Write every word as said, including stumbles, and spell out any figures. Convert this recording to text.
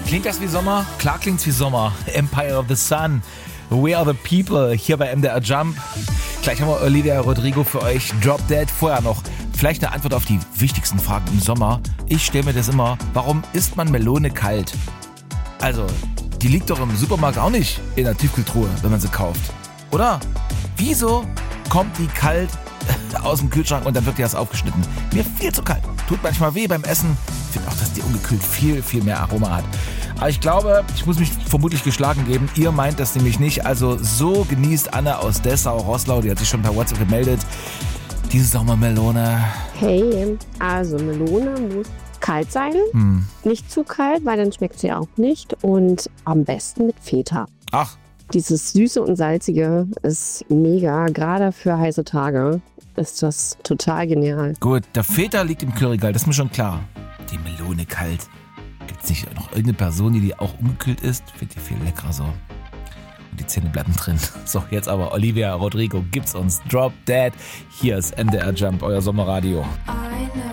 Klingt das wie Sommer? Klar klingt's wie Sommer. Empire of the Sun. We are the people. Hier bei M D R Jump. Gleich haben wir Olivia Rodrigo für euch. Drop Dead. Vorher noch vielleicht eine Antwort auf die wichtigsten Fragen im Sommer. Ich stelle mir das immer. Warum isst man Melone kalt? Also, die liegt doch im Supermarkt auch nicht in der Tiefkühltruhe, wenn man sie kauft. Oder? Wieso kommt die kalt aus dem Kühlschrank und dann wird die erst aufgeschnitten? Mir viel zu kalt. Tut manchmal weh beim Essen. Ich finde auch, dass die ungekühlt viel, viel mehr Aroma hat. Aber ich glaube, ich muss mich vermutlich geschlagen geben. Ihr meint das nämlich nicht. Also so genießt Anne aus Dessau-Roßlau, die hat sich schon per WhatsApp gemeldet, diese Sommermelone. Hey, also Melone muss kalt sein. Hm. Nicht zu kalt, weil dann schmeckt sie auch nicht. Und am besten mit Feta. Ach. Dieses Süße und Salzige ist mega. Gerade für heiße Tage ist das total genial. Gut, der Feta liegt im Kühlregal, das ist mir schon klar. Die Melone kalt. Gibt es nicht noch irgendeine Person, die, die auch umgekühlt ist? Wird die viel leckerer so. Und die Zähne bleiben drin. So, jetzt aber Olivia Rodrigo gibt's uns. Drop Dead. Hier ist M D R Jump, euer Sommerradio. I know.